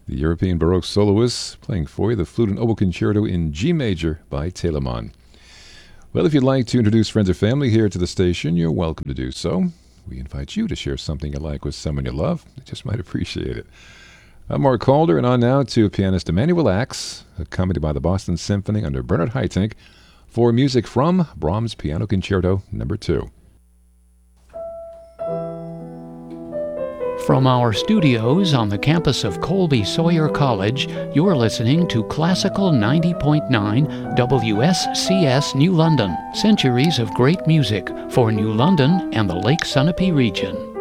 The European Baroque soloists playing for you the Flute and Oboe Concerto in G major by Telemann. Well, if you'd like to introduce friends or family here to the station, you're welcome to do so. We invite you to share something you like with someone you love. They just might appreciate it. I'm Mark Calder, and on now to pianist Emanuel Ax, accompanied by the Boston Symphony under Bernard Haitink, for music from Brahms Piano Concerto No. 2. From our studios on the campus of Colby Sawyer College, you're listening to Classical 90.9 WSCS New London, centuries of great music for New London and the Lake Sunapee region.